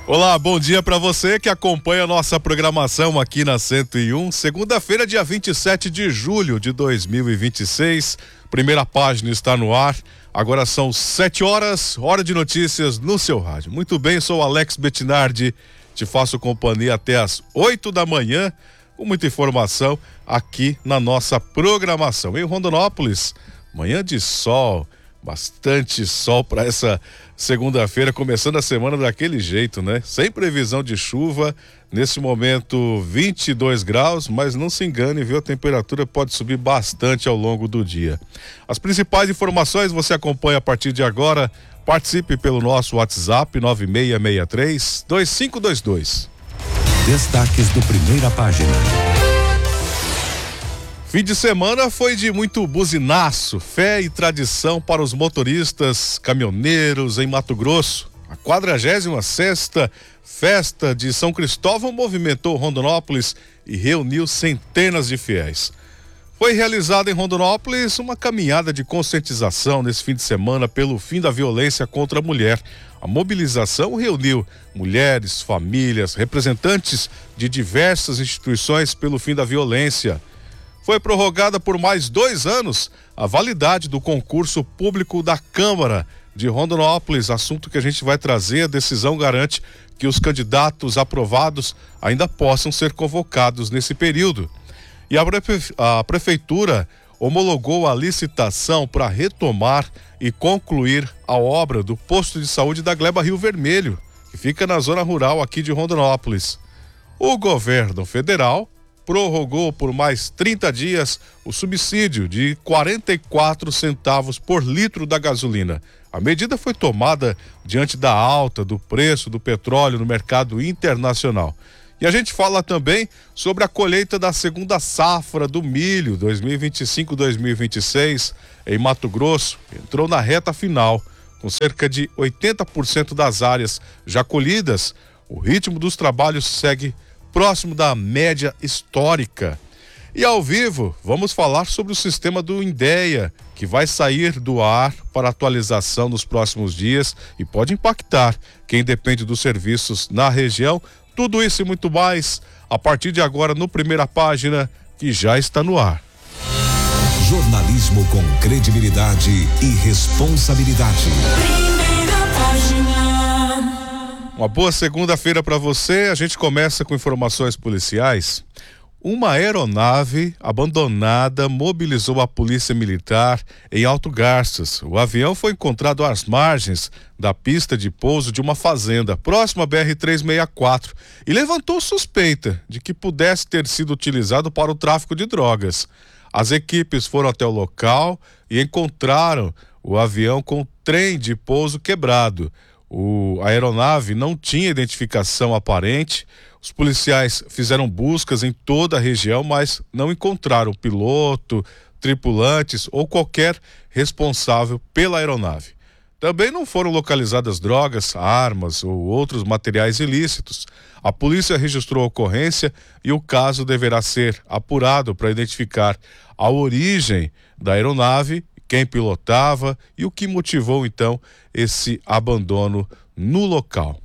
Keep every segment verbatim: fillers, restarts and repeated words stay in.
Olá, bom dia para você que acompanha a nossa programação aqui na cento e um, segunda-feira, dia vinte e sete de julho de dois mil e vinte e seis. Primeira página está no ar. Agora são sete horas, hora de notícias no seu rádio. Muito bem, sou Alex Bettinardi, te faço companhia até as oito da manhã, com muita informação aqui na nossa programação. Em Rondonópolis, manhã de sol, bastante sol para essa segunda-feira, começando a semana daquele jeito, né? Sem previsão de chuva, nesse momento vinte e dois graus, mas não se engane, viu? A temperatura pode subir bastante ao longo do dia. As principais informações você acompanha a partir de agora. Participe pelo nosso WhatsApp nove seis seis três, dois cinco dois dois. Destaques do Primeira Página. Fim de semana foi de muito buzinaço, fé e tradição para os motoristas caminhoneiros em Mato Grosso. A quadragésima sexta Festa de São Cristóvão movimentou Rondonópolis e reuniu centenas de fiéis. Foi realizada em Rondonópolis uma caminhada de conscientização nesse fim de semana pelo fim da violência contra a mulher. A mobilização reuniu mulheres, famílias, representantes de diversas instituições pelo fim da violência. Foi prorrogada por mais dois anos a validade do concurso público da Câmara de Rondonópolis, assunto que a gente vai trazer. A decisão garante que os candidatos aprovados ainda possam ser convocados nesse período. E a, prefe... a Prefeitura homologou a licitação para retomar e concluir a obra do posto de saúde da Gleba Rio Vermelho, que fica na zona rural aqui de Rondonópolis. O governo federal prorrogou por mais trinta dias o subsídio de quarenta e quatro centavos por litro da gasolina. A medida foi tomada diante da alta do preço do petróleo no mercado internacional. E a gente fala também sobre a colheita da segunda safra do milho dois mil e vinte e cinco, dois mil e vinte e seis em Mato Grosso. Entrou na reta final, com cerca de oitenta por cento das áreas já colhidas. O ritmo dos trabalhos segue próximo da média histórica. E ao vivo, vamos falar sobre o sistema do INDEA, que vai sair do ar para atualização nos próximos dias e pode impactar quem depende dos serviços na região. Tudo isso e muito mais a partir de agora no Primeira Página, que já está no ar. Jornalismo com credibilidade e responsabilidade. Primeira Página. Uma boa segunda-feira para você. A gente começa com informações policiais. Uma aeronave abandonada mobilizou a polícia militar em Alto Garças. O avião foi encontrado às margens da pista de pouso de uma fazenda próxima à B R trezentos e sessenta e quatro e levantou suspeita de que pudesse ter sido utilizado para o tráfico de drogas. As equipes foram até o local e encontraram o avião com o trem de pouso quebrado. O, a aeronave não tinha identificação aparente. Os policiais fizeram buscas em toda a região, mas não encontraram o piloto, tripulantes ou qualquer responsável pela aeronave. Também não foram localizadas drogas, armas ou outros materiais ilícitos. A polícia registrou a ocorrência e o caso deverá ser apurado para identificar a origem da aeronave, quem pilotava e o que motivou então esse abandono no local.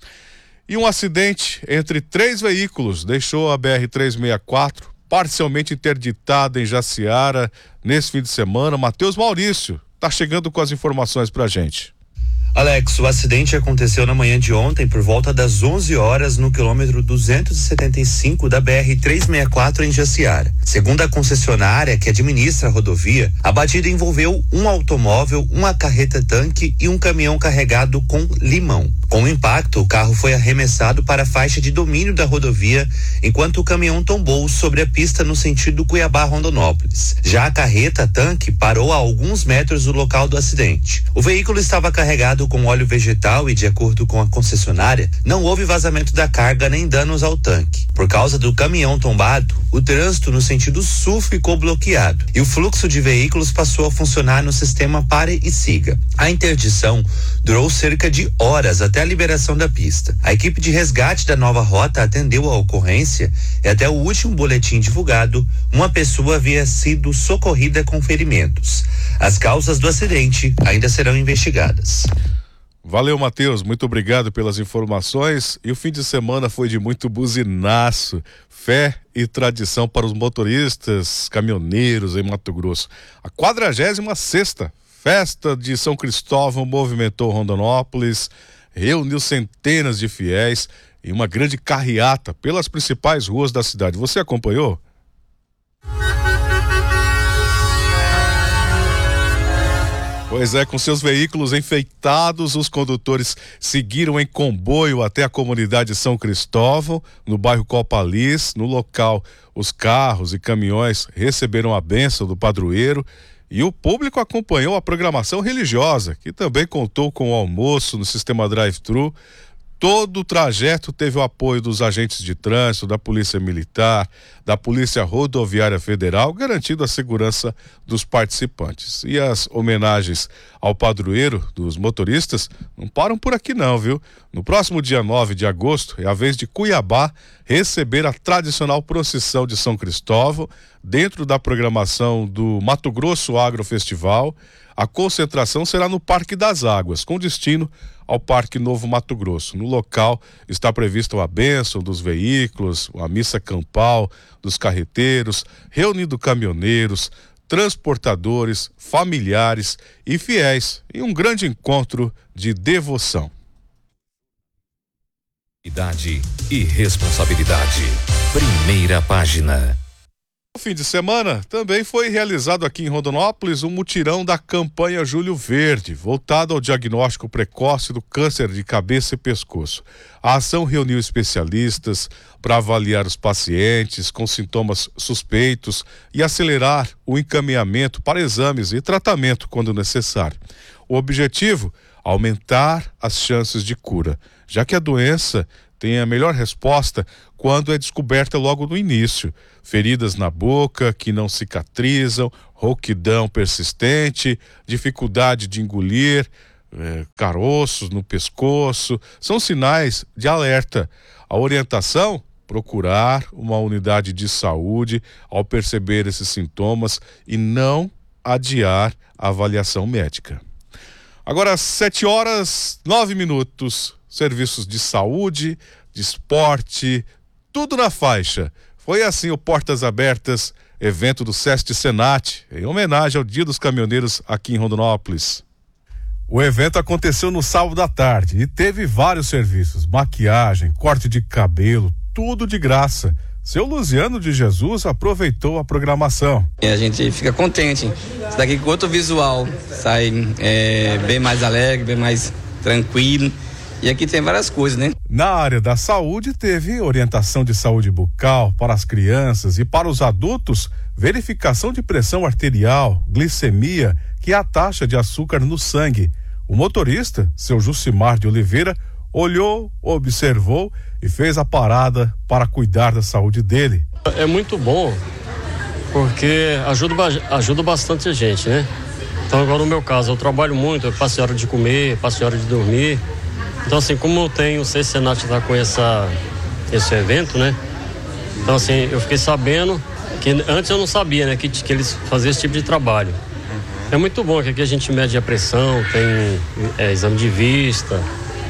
E um acidente entre três veículos deixou a B R trezentos e sessenta e quatro parcialmente interditada em Jaciara nesse fim de semana. Matheus Maurício está chegando com as informações pra gente. Alex, o acidente aconteceu na manhã de ontem por volta das onze horas no quilômetro duzentos e setenta e cinco da B R trezentos e sessenta e quatro em Jaciara. Segundo a concessionária que administra a rodovia, a batida envolveu um automóvel, uma carreta-tanque e um caminhão carregado com limão. Com o impacto, o carro foi arremessado para a faixa de domínio da rodovia, enquanto o caminhão tombou sobre a pista no sentido Cuiabá-Rondonópolis. Já a carreta-tanque parou a alguns metros do local do acidente. O veículo estava carregado com óleo vegetal e, de acordo com a concessionária, não houve vazamento da carga nem danos ao tanque. Por causa do caminhão tombado, o trânsito no sentido sul ficou bloqueado e o fluxo de veículos passou a funcionar no sistema pare e siga. A interdição durou cerca de horas até a liberação da pista. A equipe de resgate da nova rota atendeu a ocorrência e até o último boletim divulgado, uma pessoa havia sido socorrida com ferimentos. As causas do acidente ainda serão investigadas. Valeu, Matheus, muito obrigado pelas informações. E o fim de semana foi de muito buzinaço, fé e tradição para os motoristas, caminhoneiros em Mato Grosso. A quadragésima sexta Festa de São Cristóvão movimentou Rondonópolis, reuniu centenas de fiéis em uma grande carreata pelas principais ruas da cidade. Você acompanhou? Pois é, com seus veículos enfeitados, os condutores seguiram em comboio até a comunidade São Cristóvão, no bairro Copalis. No local, os carros e caminhões receberam a bênção do padroeiro e o público acompanhou a programação religiosa, que também contou com o almoço no sistema drive-thru. Todo o trajeto teve o apoio dos agentes de trânsito, da Polícia Militar, da Polícia Rodoviária Federal, garantindo a segurança dos participantes. E as homenagens ao padroeiro dos motoristas não param por aqui não, viu? No próximo dia nove de agosto é a vez de Cuiabá receber a tradicional procissão de São Cristóvão, dentro da programação do Mato Grosso Agro Festival. A concentração será no Parque das Águas, com destino ao Parque Novo Mato Grosso. No local está prevista a bênção dos veículos, a missa campal dos carreteiros, reunindo caminhoneiros, transportadores, familiares e fiéis em um grande encontro de devoção. Idade e responsabilidade. Primeira página. No fim de semana, também foi realizado aqui em Rondonópolis um mutirão da campanha Julho Verde, voltado ao diagnóstico precoce do câncer de cabeça e pescoço. A ação reuniu especialistas para avaliar os pacientes com sintomas suspeitos e acelerar o encaminhamento para exames e tratamento quando necessário. O objetivo, aumentar as chances de cura, já que a doença tem a melhor resposta quando é descoberta logo no início. Feridas na boca que não cicatrizam, rouquidão persistente, dificuldade de engolir, é, caroços no pescoço, são sinais de alerta. A orientação? Procurar uma unidade de saúde ao perceber esses sintomas e não adiar a avaliação médica. Agora, sete horas, nove minutos. Serviços de saúde, de esporte, tudo na faixa. Foi assim o Portas Abertas, evento do SESC Senat, em homenagem ao Dia dos Caminhoneiros aqui em Rondonópolis. O evento aconteceu no sábado à tarde e teve vários serviços, maquiagem, corte de cabelo, tudo de graça. Seu Luziano de Jesus aproveitou a programação. E a gente fica contente, isso daqui com outro visual, sai é, bem mais alegre, bem mais tranquilo. E aqui tem várias coisas, né? Na área da saúde, teve orientação de saúde bucal para as crianças e para os adultos, verificação de pressão arterial, glicemia, que é a taxa de açúcar no sangue. O motorista, seu Jucimar de Oliveira, olhou, observou e fez a parada para cuidar da saúde dele. É muito bom, porque ajuda, ajuda bastante a gente, né? Então agora no meu caso, eu trabalho muito, eu passo a hora de comer, passo a hora de dormir. Então, assim, como eu tenho, o SESC Senat está com essa, esse evento, né? Então, assim, eu fiquei sabendo que antes eu não sabia, né? Que, que eles faziam esse tipo de trabalho. É muito bom que aqui a gente mede a pressão, tem é, exame de vista,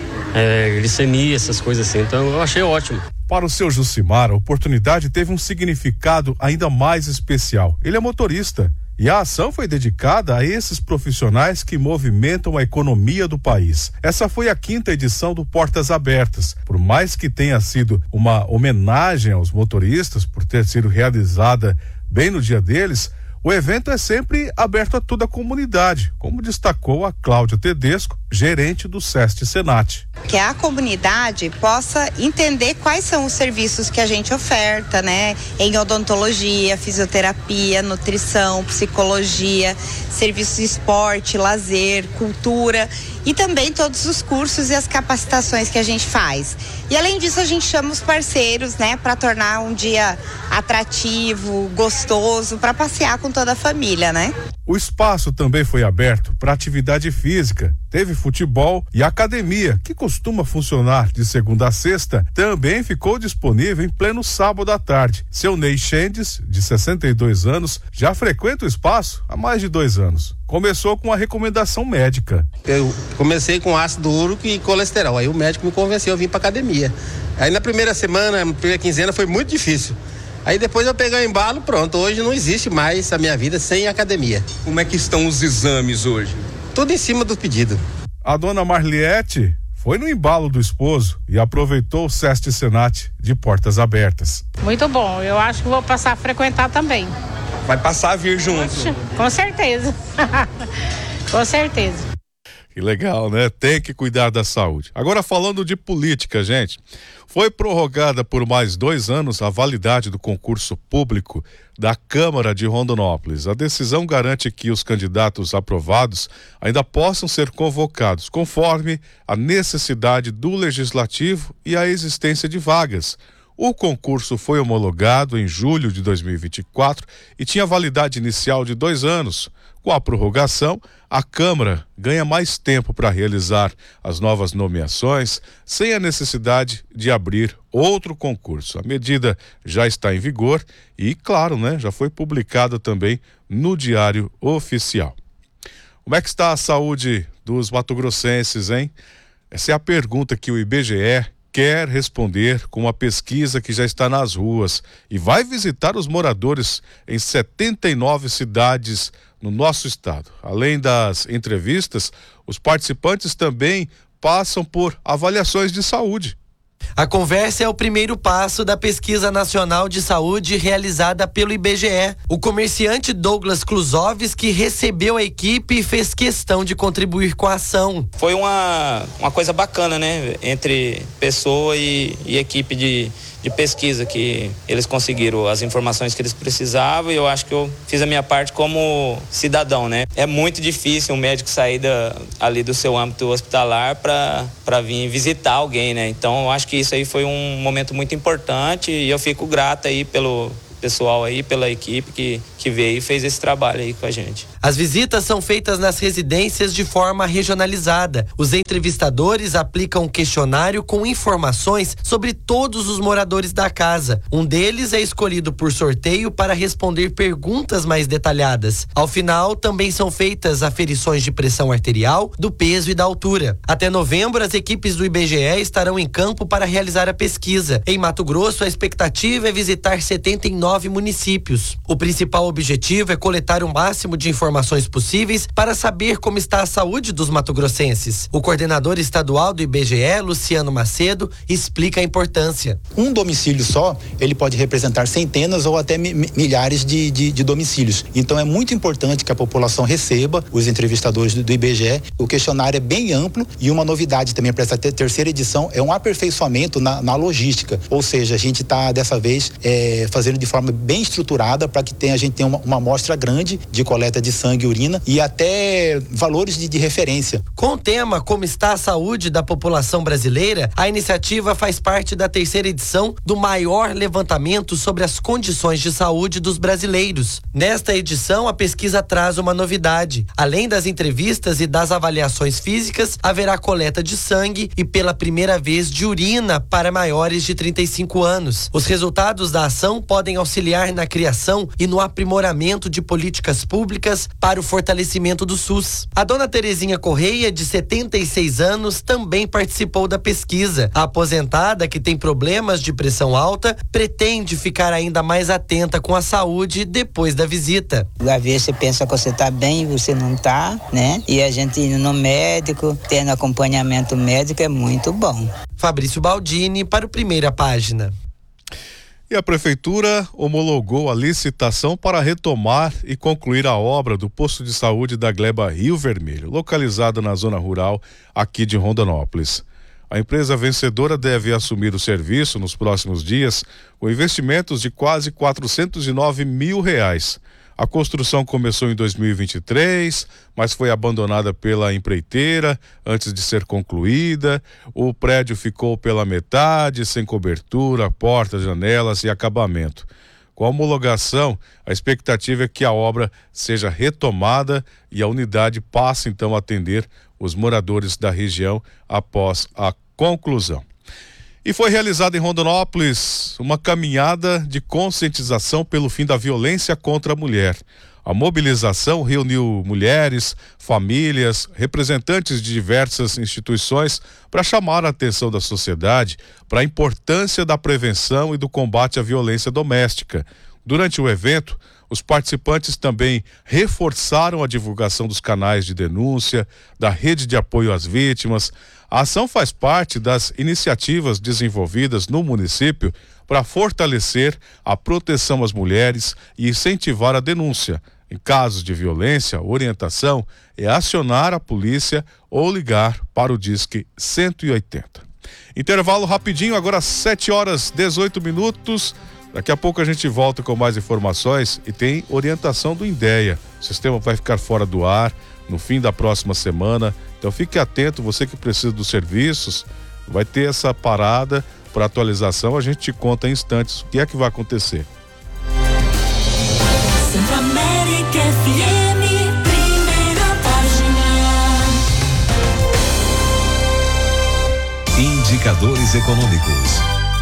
é, glicemia, essas coisas assim. Então, eu achei ótimo. Para o seu Jucimar, a oportunidade teve um significado ainda mais especial. Ele é motorista. E a ação foi dedicada a esses profissionais que movimentam a economia do país. Essa foi a quinta edição do Portas Abertas. Por mais que tenha sido uma homenagem aos motoristas, por ter sido realizada bem no dia deles, o evento é sempre aberto a toda a comunidade, como destacou a Cláudia Tedesco, gerente do SESC Senat. Que a comunidade possa entender quais são os serviços que a gente oferta, né? Em odontologia, fisioterapia, nutrição, psicologia, serviços de esporte, lazer, cultura e também todos os cursos e as capacitações que a gente faz. E além disso, a gente chama os parceiros, né? Para tornar um dia atrativo, gostoso, para passear com toda a família, né? O espaço também foi aberto para atividade física. Teve futebol e academia, que costuma funcionar de segunda a sexta, também ficou disponível em pleno sábado à tarde. Seu Ney Chendes, de sessenta e dois anos, já frequenta o espaço há mais de dois anos. Começou com a recomendação médica. Eu comecei com ácido úrico e colesterol. Aí o médico me convenceu a vir para academia. Aí na primeira semana, na primeira quinzena, foi muito difícil. Aí depois eu peguei o embalo, pronto, hoje não existe mais a minha vida sem academia. Como é que estão os exames hoje? Tudo em cima do pedido. A dona Marliette foi no embalo do esposo e aproveitou o Sesc Senat de portas abertas. Muito bom, eu acho que vou passar a frequentar também. Vai passar a vir junto? Poxa, com certeza, com certeza. Que legal, né? Tem que cuidar da saúde. Agora falando de política, gente, foi prorrogada por mais dois anos a validade do concurso público da Câmara de Rondonópolis. A decisão garante que os candidatos aprovados ainda possam ser convocados conforme a necessidade do Legislativo e a existência de vagas. O concurso foi homologado em julho de dois mil e vinte e quatro e tinha validade inicial de dois anos. Com a prorrogação, a Câmara ganha mais tempo para realizar as novas nomeações, sem a necessidade de abrir outro concurso. A medida já está em vigor e, claro, né, já foi publicada também no Diário Oficial. Como é que está a saúde dos matogrossenses, hein? Essa é a pergunta que o I B G E quer responder com uma pesquisa que já está nas ruas e vai visitar os moradores em setenta e nove cidades no nosso estado. Além das entrevistas, os participantes também passam por avaliações de saúde. A conversa é o primeiro passo da Pesquisa Nacional de Saúde realizada pelo I B G E. O comerciante Douglas Kluzovski recebeu a equipe e fez questão de contribuir com a ação. Foi uma, uma coisa bacana, né? Entre pessoa e, e equipe de, de pesquisa, que eles conseguiram as informações que eles precisavam, e eu acho que eu fiz a minha parte como cidadão, né? É muito difícil um médico sair da, ali do seu âmbito hospitalar para vir visitar alguém, né? Então eu acho que isso aí foi um momento muito importante e eu fico grato aí pelo pessoal aí, pela equipe que, que veio e fez esse trabalho aí com a gente. As visitas são feitas nas residências de forma regionalizada. Os entrevistadores aplicam um questionário com informações sobre todos os moradores da casa. Um deles é escolhido por sorteio para responder perguntas mais detalhadas. Ao final, também são feitas aferições de pressão arterial, do peso e da altura. Até novembro, as equipes do I B G E estarão em campo para realizar a pesquisa. Em Mato Grosso, a expectativa é visitar setenta e nove municípios. O principal objetivo é coletar o máximo de informações possíveis para saber como está a saúde dos matogrossenses. O coordenador estadual do I B G E, Luciano Macedo, explica a importância. Um domicílio só, ele pode representar centenas ou até mi- milhares de, de, de domicílios. Então é muito importante que a população receba os entrevistadores do, do I B G E. O questionário é bem amplo e uma novidade também para essa ter- terceira edição é um aperfeiçoamento na, na logística. Ou seja, a gente está dessa vez é, fazendo de forma bem estruturada para que tenha, a gente tenha uma, uma amostra grande de coleta de sangue e urina e até valores de, de referência. Com o tema Como está a saúde da população brasileira, a iniciativa faz parte da terceira edição do maior levantamento sobre as condições de saúde dos brasileiros. Nesta edição, a pesquisa traz uma novidade. Além das entrevistas e das avaliações físicas, haverá coleta de sangue e pela primeira vez de urina para maiores de trinta e cinco anos. Os resultados da ação podem auxiliar na criação e no aprimoramento de políticas públicas para o fortalecimento do SUS. A dona Terezinha Correia, de setenta e seis anos, também participou da pesquisa. A aposentada, que tem problemas de pressão alta, pretende ficar ainda mais atenta com a saúde depois da visita. Às vezes você pensa que você está bem e você não está, né? E a gente indo no médico, tendo acompanhamento médico é muito bom. Fabrício Baldini para o Primeira Página. E a Prefeitura homologou a licitação para retomar e concluir a obra do posto de saúde da Gleba Rio Vermelho, localizada na zona rural aqui de Rondonópolis. A empresa vencedora deve assumir o serviço nos próximos dias, com investimentos de quase quatrocentos e nove mil reais. A construção começou em dois mil e vinte e três, mas foi abandonada pela empreiteira antes de ser concluída. O prédio ficou pela metade, sem cobertura, portas, janelas e acabamento. Com a homologação, a expectativa é que a obra seja retomada e a unidade passe então a atender os moradores da região após a conclusão. E foi realizada em Rondonópolis uma caminhada de conscientização pelo fim da violência contra a mulher. A mobilização reuniu mulheres, famílias, representantes de diversas instituições para chamar a atenção da sociedade para a importância da prevenção e do combate à violência doméstica. Durante o evento, os participantes também reforçaram a divulgação dos canais de denúncia, da rede de apoio às vítimas. A ação faz parte das iniciativas desenvolvidas no município para fortalecer a proteção às mulheres e incentivar a denúncia. Em casos de violência, a orientação é acionar a polícia ou ligar para o Disque cento e oitenta. Intervalo rapidinho, agora sete horas e dezoito minutos. Daqui a pouco a gente volta com mais informações e tem orientação do INDEA. O sistema vai ficar fora do ar no fim da próxima semana. Então fique atento, você que precisa dos serviços, vai ter essa parada para atualização. A gente te conta em instantes o que é que vai acontecer. América F M, primeira página. Indicadores econômicos.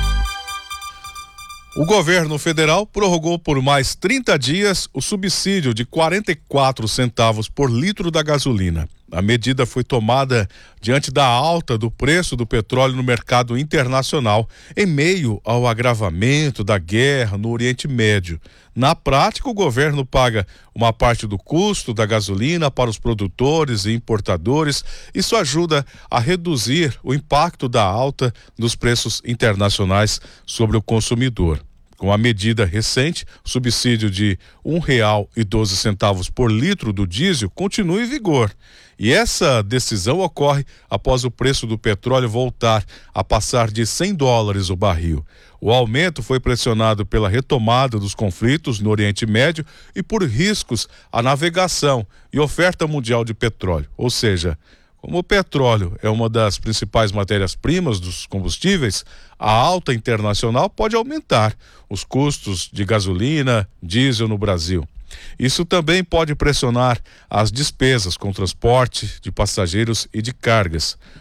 O governo federal prorrogou por mais trinta dias o subsídio de quarenta e quatro centavos por litro da gasolina. A medida foi tomada diante da alta do preço do petróleo no mercado internacional, em meio ao agravamento da guerra no Oriente Médio. Na prática, o governo paga uma parte do custo da gasolina para os produtores e importadores. Isso ajuda a reduzir o impacto da alta dos preços internacionais sobre o consumidor. Com a medida recente, o subsídio de um real e doze centavos por litro do diesel continua em vigor. E essa decisão ocorre após o preço do petróleo voltar a passar de cem dólares o barril. O aumento foi pressionado pela retomada dos conflitos no Oriente Médio e por riscos à navegação e oferta mundial de petróleo. Ou seja, como o petróleo é uma das principais matérias-primas dos combustíveis, a alta internacional pode aumentar os custos de gasolina, diesel no Brasil. Isso também pode pressionar as despesas com transporte de passageiros e de cargas.